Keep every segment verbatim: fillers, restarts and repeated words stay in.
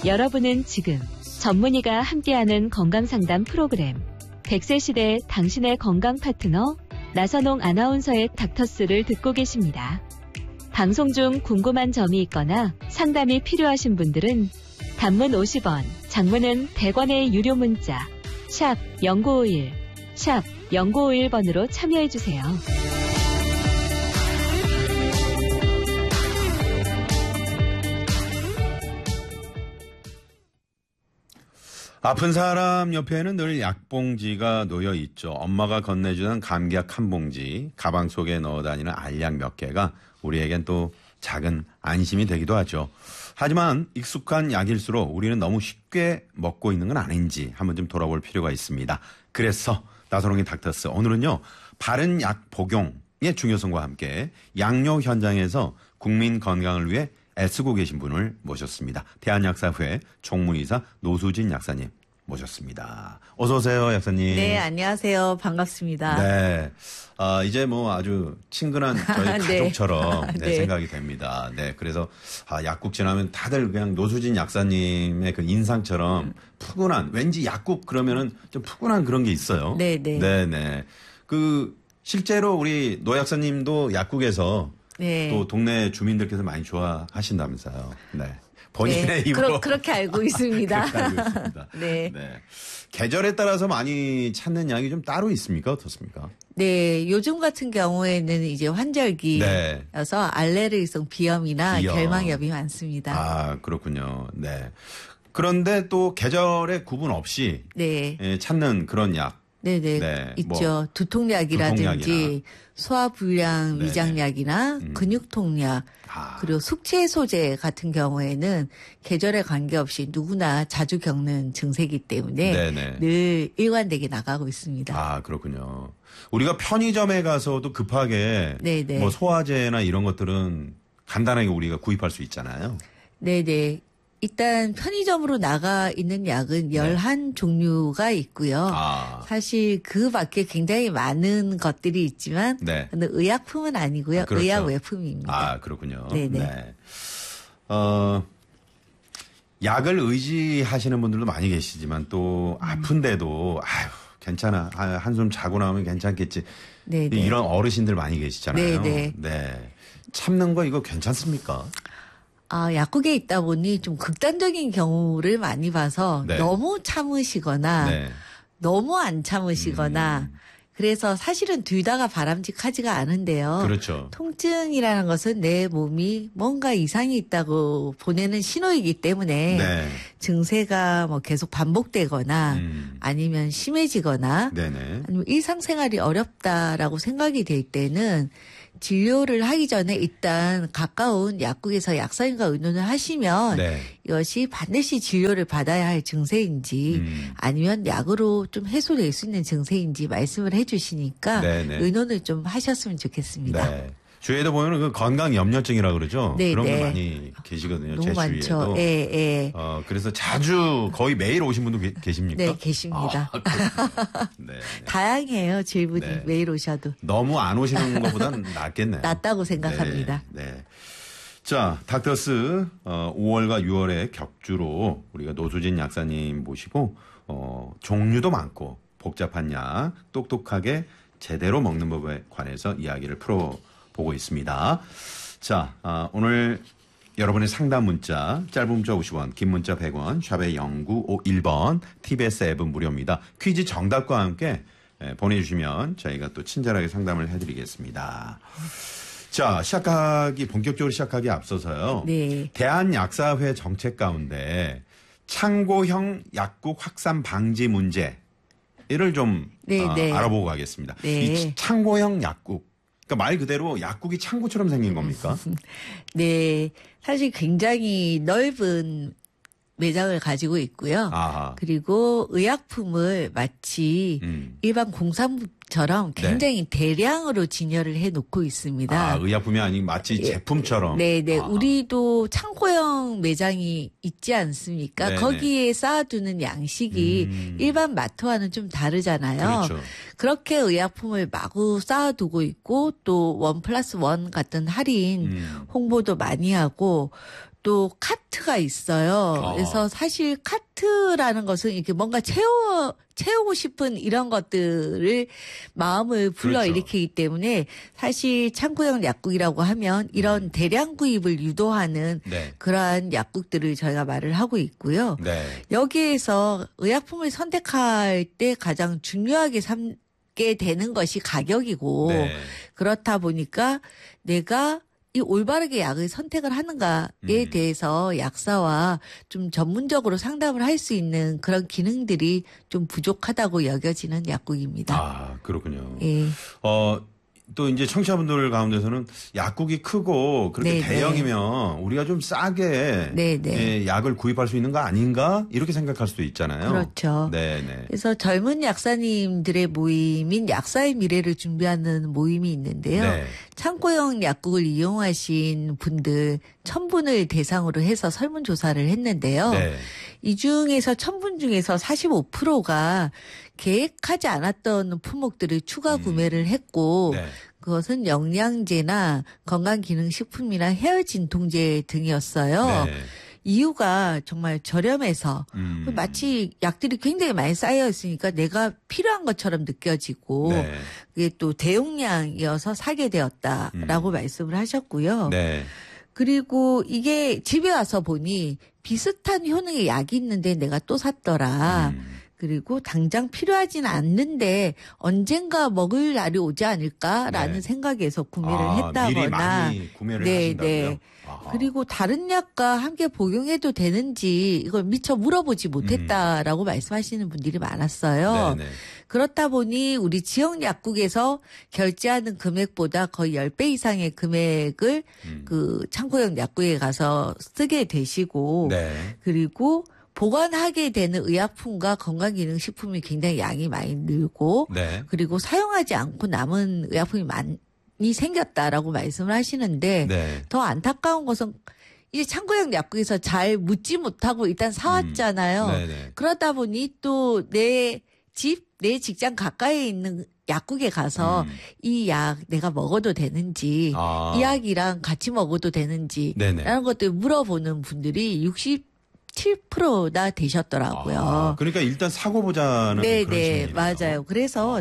여러분은 지금 전문의가 함께하는 건강상담 프로그램 백 세 시대 당신의 건강 파트너 나선홍 아나운서의 닥터스를 듣고 계십니다. 방송 중 궁금한 점이 있거나 상담이 필요하신 분들은 단문 오십 원, 장문은 백 원의 유료 문자 샵 공구오일, 샵 공구오일 번으로 참여해주세요. 아픈 사람 옆에는 늘 약봉지가 놓여 있죠. 엄마가 건네주는 감기약 한 봉지, 가방 속에 넣어 다니는 알약 몇 개가 우리에겐 또 작은 안심이 되기도 하죠. 하지만 익숙한 약일수록 우리는 너무 쉽게 먹고 있는 건 아닌지 한번 좀 돌아볼 필요가 있습니다. 그래서 나선홍의 닥터스 오늘은요. 바른 약 복용의 중요성과 함께 양료 현장에서 국민 건강을 위해 애쓰고 계신 분을 모셨습니다. 대한약사회 총무이사 노수진 약사님 모셨습니다. 어서 오세요, 약사님. 네, 안녕하세요. 반갑습니다. 네, 아, 이제 뭐 아주 친근한 저희 네. 가족처럼 네, 네. 생각이 됩니다. 네, 그래서 아, 약국 지나면 다들 그냥 노수진 약사님의 그 인상처럼 푸근한, 왠지 약국 그러면은 좀 푸근한 그런 게 있어요. 네, 네. 네, 네. 그 실제로 우리 노 약사님도 약국에서 네. 또 동네 주민들께서 많이 좋아하신다면서요. 네. 본인의 네, 입으로. 그러, 그렇게 알고 있습니다. 그렇게 알고 있습니다. 네. 네. 계절에 따라서 많이 찾는 약이 좀 따로 있습니까? 어떻습니까? 네, 요즘 같은 경우에는 이제 환절기여서 네. 알레르기성 비염이나 비염. 결막염이 많습니다. 아, 그렇군요.네. 그런데 또 계절에 구분 없이 네. 예, 찾는 그런 약. 네네. 네, 있죠. 뭐 두통약이라든지 두통약이나. 소화불량 네네. 위장약이나 음. 근육통약 아. 그리고 숙취해소제 같은 경우에는 계절에 관계없이 누구나 자주 겪는 증세이기 때문에 네네. 늘 일관되게 나가고 있습니다. 아, 그렇군요. 우리가 편의점에 가서도 급하게 네네. 뭐 소화제나 이런 것들은 간단하게 우리가 구입할 수 있잖아요. 네네. 일단 편의점으로 나가 있는 약은 열한 종류가 있고요. 네. 아. 사실 그 밖에 굉장히 많은 것들이 있지만 네. 근데 의약품은 아니고요. 아, 그렇죠. 의약 외품입니다. 아, 그렇군요. 네네. 네. 어, 약을 의지하시는 분들도 많이 계시지만 또 아픈데도 아유, 괜찮아. 아, 한숨 자고 나오면 괜찮겠지. 네네. 이런 어르신들 많이 계시잖아요. 네네. 네. 참는 거 이거 괜찮습니까? 아, 약국에 있다 보니 좀 극단적인 경우를 많이 봐서 네. 너무 참으시거나 네. 너무 안 참으시거나 음. 그래서 사실은 둘 다가 바람직하지가 않은데요. 그렇죠. 통증이라는 것은 내 몸이 뭔가 이상이 있다고 보내는 신호이기 때문에 네. 증세가 뭐 계속 반복되거나 음. 아니면 심해지거나 네네. 아니면 일상생활이 어렵다라고 생각이 될 때는 진료를 하기 전에 일단 가까운 약국에서 약사님과 의논을 하시면 네. 이것이 반드시 진료를 받아야 할 증세인지 음. 아니면 약으로 좀 해소될 수 있는 증세인지 말씀을 해 주시니까 네네. 의논을 좀 하셨으면 좋겠습니다. 네. 주위에도 보면 그 건강 염려증이라 그러죠. 네, 그런 게 네. 많이 계시거든요. 너무 제 많죠. 주위에도. 예, 예. 어, 그래서 자주 거의 매일 오신 분도 계, 계십니까? 네, 계십니다. 아, 그렇군요. 네. 다양해요. 질문이 네. 매일 오셔도. 너무 안 오시는 것보다는 낫겠네요. 낫다고 생각합니다. 네. 네. 자, 닥터스 어, 오월과 유월의 격주로 우리가 노수진 약사님 모시고 어, 종류도 많고 복잡한 약 똑똑하게 제대로 먹는 법에 관해서 이야기를 풀어보고 있습니다. 자, 아, 오늘 여러분의 상담 문자, 짧은 문자 오십 원, 긴 문자 백 원, 샵의 공구오일 번, 티비에스 앱은 무료입니다. 퀴즈 정답과 함께 보내주시면 저희가 또 친절하게 상담을 해드리겠습니다. 자, 시작하기, 본격적으로 시작하기 앞서서요. 네. 대한약사회 정책 가운데 창고형 약국 확산 방지 문제를 좀 네, 어, 네. 알아보고 가겠습니다. 네. 이 창고형 약국. 그러니까 말 그대로 약국이 창고처럼 생긴 겁니까? 네. 사실 굉장히 넓은 매장을 가지고 있고요. 아하. 그리고 의약품을 마치 음. 일반 공산품처럼 굉장히 대량으로 진열을 해 놓고 있습니다. 아, 의약품이 아닌 마치 제품처럼. 네, 네. 아하. 우리도 창고형 매장이 있지 않습니까? 네네. 거기에 쌓아두는 양식이 음. 일반 마트와는 좀 다르잖아요. 그렇죠. 그렇게 의약품을 마구 쌓아두고 있고 또 원 플러스 원 같은 할인 음. 홍보도 많이 하고 또 카트 카트가 있어요. 어. 그래서 사실 카트라는 것은 이렇게 뭔가 채워 채우고 싶은 이런 것들을 마음을 불러일으키기 때문에 사실 창고형 약국이라고 하면 이런 대량 구입을 유도하는 네. 그러한 약국들을 저희가 말을 하고 있고요. 네. 여기에서 의약품을 선택할 때 가장 중요하게 삼게 되는 것이 가격이고 네. 그렇다 보니까 내가 이 올바르게 약을 선택을 하는가에 음. 대해서 약사와 좀 전문적으로 상담을 할 수 있는 그런 기능들이 좀 부족하다고 여겨지는 약국입니다. 아, 그렇군요. 예. 어, 또 이제 청취자분들 가운데서는 약국이 크고 그렇게 네, 대형이면 우리가 좀 싸게 네, 네. 예, 약을 구입할 수 있는 거 아닌가? 이렇게 생각할 수도 있잖아요. 그렇죠. 네, 네. 그래서 젊은 약사님들의 모임인 약사의 미래를 준비하는 모임이 있는데요. 네. 창고형 약국을 이용하신 분들 천 분을 대상으로 해서 설문조사를 했는데요. 네. 이 중에서 천 분 중에서 사십오 퍼센트가 계획하지 않았던 품목들을 추가 음. 구매를 했고 네. 그것은 영양제나 건강기능식품이나 헤어 진통제 등이었어요. 네. 이유가 정말 저렴해서 음. 마치 약들이 굉장히 많이 쌓여 있으니까 내가 필요한 것처럼 느껴지고 네. 그게 또 대용량이어서 사게 되었다라고 음. 말씀을 하셨고요. 네. 그리고 이게 집에 와서 보니 비슷한 효능의 약이 있는데 내가 또 샀더라. 음. 그리고 당장 필요하지는 않는데 언젠가 먹을 날이 오지 않을까라는 네. 생각에서 구매를 아, 했다거나. 미리 많이 구매를 네, 하신다고요? 네. 아하. 그리고 다른 약과 함께 복용해도 되는지 이걸 미처 물어보지 못했다라고 말씀하시는 분들이 많았어요. 네, 네. 그렇다 보니 우리 지역 약국에서 결제하는 금액보다 거의 십 배 이상의 금액을 음. 그 창고형 약국에 가서 쓰게 되시고 네. 그리고 보관하게 되는 의약품과 건강기능식품이 굉장히 양이 많이 늘고 네. 그리고 사용하지 않고 남은 의약품이 많이 생겼다라고 말씀을 하시는데 네. 더 안타까운 것은 이제 창고형 약국에서 잘 묻지 못하고 일단 사왔잖아요. 음. 네네. 그러다 보니 또 내 집, 내 직장 가까이에 있는 약국에 가서 음. 이 약 내가 먹어도 되는지 아. 이 약이랑 같이 먹어도 되는지 네네. 라는 것들 물어보는 분들이 육십칠 퍼센트나 되셨더라고요. 아, 그러니까 일단 사고 보자는 네, 그런 네, 심리네요. 맞아요. 그래서 아.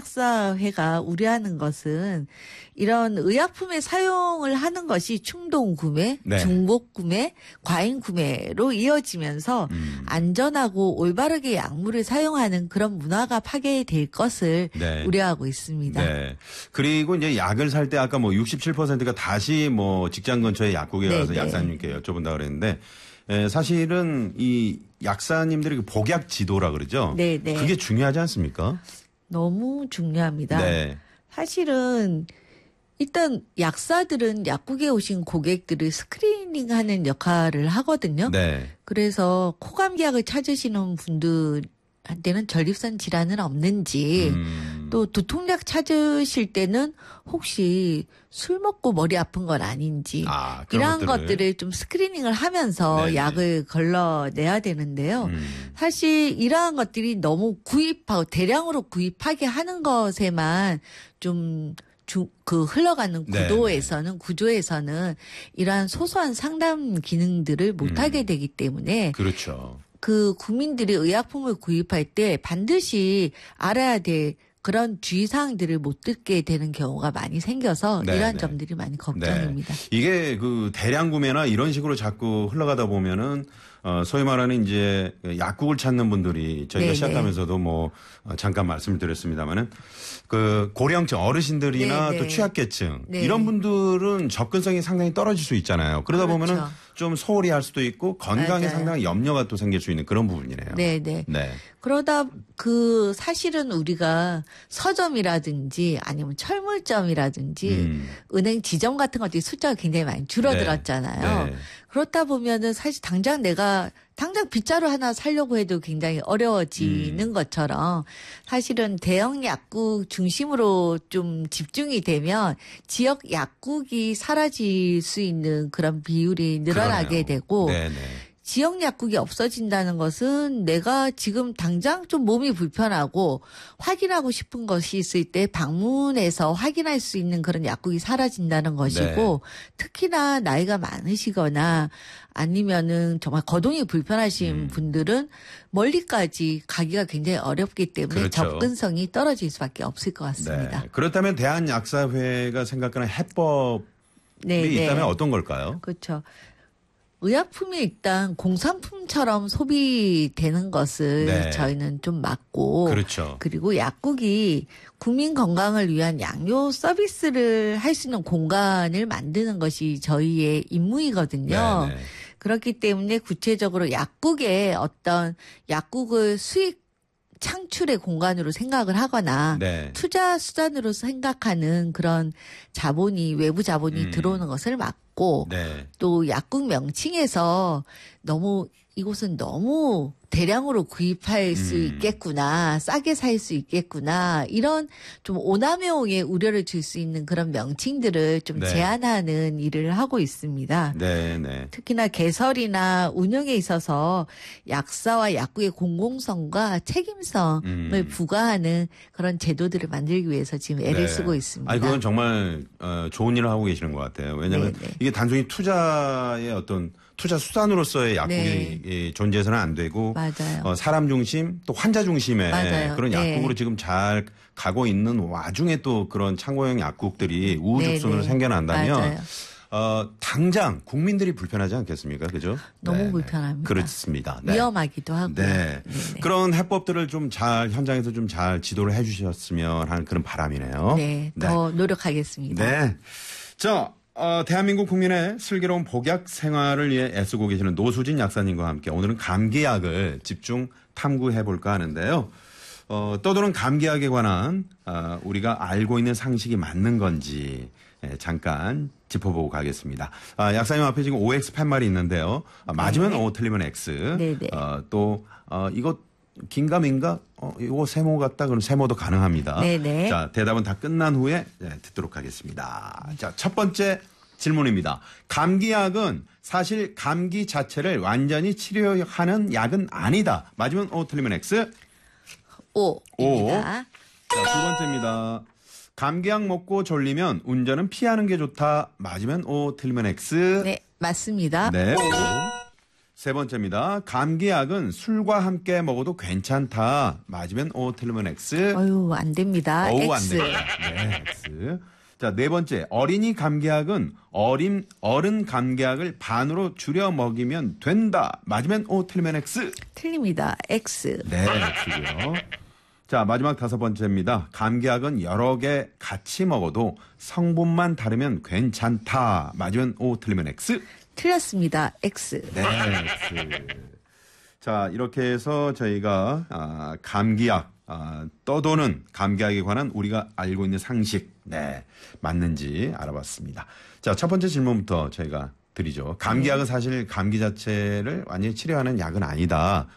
대한약사회가 우려하는 것은 이런 의약품의 사용을 하는 것이 충동 구매, 네. 중복 구매, 과잉 구매로 이어지면서 음. 안전하고 올바르게 약물을 사용하는 그런 문화가 파괴될 것을 네. 우려하고 있습니다. 네. 그리고 이제 약을 살 때 아까 뭐 육십칠 퍼센트가 다시 뭐 직장 근처의 약국에 가서 네, 네. 약사님께 여쭤본다 그랬는데 에, 사실은 이 약사님들이 그 복약 지도라 그러죠. 네, 네. 그게 중요하지 않습니까? 너무 중요합니다. 네. 사실은 일단 약사들은 약국에 오신 고객들을 스크리닝하는 역할을 하거든요. 네. 그래서 코감기약을 찾으시는 분들한테는 전립선 질환은 없는지 음. 또 두통약 찾으실 때는 혹시 술 먹고 머리 아픈 건 아닌지 아, 그런 이러한 것들을. 것들을 좀 스크리닝을 하면서 네네. 약을 걸러내야 되는데요. 음. 사실 이러한 것들이 너무 구입하고 대량으로 구입하게 하는 것에만 좀 주, 그 흘러가는 네네. 구도에서는 구조에서는 이러한 소소한 상담 기능들을 못하게 음. 되기 때문에 그렇죠. 그 국민들이 의약품을 구입할 때 반드시 알아야 될 그런 주의사항들을 못 듣게 되는 경우가 많이 생겨서 네, 이러한 네. 점들이 많이 걱정입니다. 이게 그 대량 구매나 이런 식으로 자꾸 흘러가다 보면은 어 소위 말하는 이제 약국을 찾는 분들이 저희가 네네. 시작하면서도 뭐 어, 잠깐 말씀을 드렸습니다마는 그 고령층 어르신들이나 네네. 또 취약계층 네. 이런 분들은 접근성이 상당히 떨어질 수 있잖아요. 그러다 그렇죠. 보면은 좀 소홀히 할 수도 있고 건강에 맞아요. 상당히 염려가 또 생길 수 있는 그런 부분이네요. 네, 네. 네. 그러다 그 사실은 우리가 서점이라든지 아니면 철물점이라든지 음. 은행 지점 같은 것들이 숫자가 굉장히 많이 줄어들었잖아요. 네. 네. 그렇다 보면은 사실 당장 내가 당장 빗자루 하나 사려고 해도 굉장히 어려워지는 음. 것처럼 사실은 대형 약국 중심으로 좀 집중이 되면 지역 약국이 사라질 수 있는 그런 비율이 늘어나게 그러네요. 되고 네, 네. 지역 약국이 없어진다는 것은 내가 지금 당장 좀 몸이 불편하고 확인하고 싶은 것이 있을 때 방문해서 확인할 수 있는 그런 약국이 사라진다는 것이고 네. 특히나 나이가 많으시거나 아니면은 정말 거동이 불편하신 음. 분들은 멀리까지 가기가 굉장히 어렵기 때문에 그렇죠. 접근성이 떨어질 수밖에 없을 것 같습니다. 네. 그렇다면 대한약사회가 생각하는 해법이 네, 있다면 네. 어떤 걸까요? 그렇죠. 의약품이 일단 공산품처럼 소비되는 것을 네. 저희는 좀 막고 그렇죠. 그리고 약국이 국민 건강을 위한 양료 서비스를 할 수 있는 공간을 만드는 것이 저희의 임무이거든요. 네네. 그렇기 때문에 구체적으로 약국에 어떤 약국을 수익 창출의 공간으로 생각을 하거나 네. 투자 수단으로 생각하는 그런 자본이 외부 자본이 음. 들어오는 것을 막고 네. 또 약국 명칭에서 너무 이곳은 너무 대량으로 구입할 수 음. 있겠구나, 싸게 살 수 있겠구나 이런 좀 오남용의 우려를 줄 수 있는 그런 명칭들을 좀 네. 제한하는 일을 하고 있습니다. 네, 네. 특히나 개설이나 운영에 있어서 약사와 약국의 공공성과 책임성을 음. 부과하는 그런 제도들을 만들기 위해서 지금 애를 네. 쓰고 있습니다. 아니 그건 정말 어, 좋은 일을 하고 계시는 것 같아요. 왜냐하면 네, 네. 이게 단순히 투자의 어떤 투자 수단으로서의 약국이 네. 존재해서는 안 되고 맞아요. 어, 사람 중심 또 환자 중심의 맞아요. 그런 네. 약국으로 지금 잘 가고 있는 와중에 또 그런 창고형 약국들이 우후죽순으로 네, 네. 생겨난다면 어, 당장 국민들이 불편하지 않겠습니까? 그죠? 너무 네, 불편합니다. 그렇습니다. 네. 위험하기도 하고. 네. 그런 해법들을 좀 잘 현장에서 좀 잘 지도를 해 주셨으면 하는 그런 바람이네요. 네. 더 네. 노력하겠습니다. 네. 자, 어, 대한민국 국민의 슬기로운 복약 생활을 위해 애쓰고 계시는 노수진 약사님과 함께 오늘은 감기약을 집중 탐구해 볼까 하는데요. 어, 떠도는 감기약에 관한 어, 우리가 알고 있는 상식이 맞는 건지 예, 잠깐 짚어보고 가겠습니다. 아, 약사님 앞에 지금 오엑스 팻말이 있는데요. 아, 맞으면 네. O, 틀리면 X. 네네. 어, 또 어, 이거 긴가민가? 어, 이거 세모 같다? 그럼 세모도 가능합니다. 네네. 자, 대답은 다 끝난 후에 네, 듣도록 하겠습니다. 자, 첫 번째 질문입니다. 감기약은 사실 감기 자체를 완전히 치료하는 약은 아니다. 맞으면 O, 틀리면 X. O. O. 자, 두 번째입니다. 감기약 먹고 졸리면 운전은 피하는 게 좋다. 맞으면 O, 틀리면 X. 네, 맞습니다. 네, O. 세 번째입니다. 감기약은 술과 함께 먹어도 괜찮다. 맞으면 O, 틀리면 X. 어유, 안 됩니다. 오, X. 안 됩니다. 네, X. 자, 네 번째. 어린이 감기약은 어린, 어른 감기약을 반으로 줄여 먹이면 된다. 맞으면 O, 틀리면 X. 틀립니다. X. 네, X고요. 자, 마지막 다섯 번째입니다. 감기약은 여러 개 같이 먹어도 성분만 다르면 괜찮다. 맞으면 O, 틀리면 X. 틀렸습니다. X. 네, X. 자, 이렇게 해서 저희가 아, 감기약, 아, 떠도는 감기약에 관한 우리가 알고 있는 상식, 네, 맞는지 알아봤습니다. 자, 첫 번째 질문부터 저희가 드리죠. 감기약은 사실 감기 자체를 완전히 치료하는 약은 아니다.